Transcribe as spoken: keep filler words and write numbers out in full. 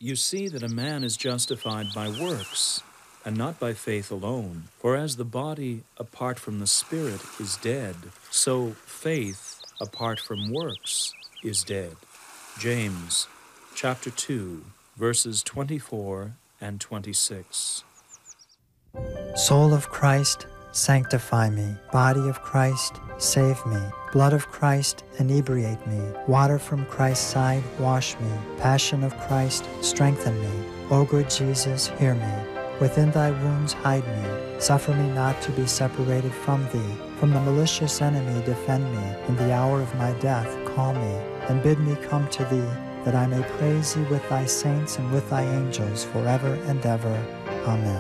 You see that a man is justified by works, and not by faith alone. For as the body apart from the spirit is dead, so faith apart from works is dead. James chapter two, verses twenty-four and twenty-six. Soul of Christ, sanctify me. Body of Christ, save me. Blood of Christ, inebriate me. Water from Christ's side, wash me. Passion of Christ, strengthen me. O good Jesus, hear me. Within thy wounds hide me. Suffer me not to be separated from thee. From the malicious enemy defend me. In the hour of my death call me, and bid me come to thee, that I may praise thee with thy saints and with thy angels forever and ever. Amen.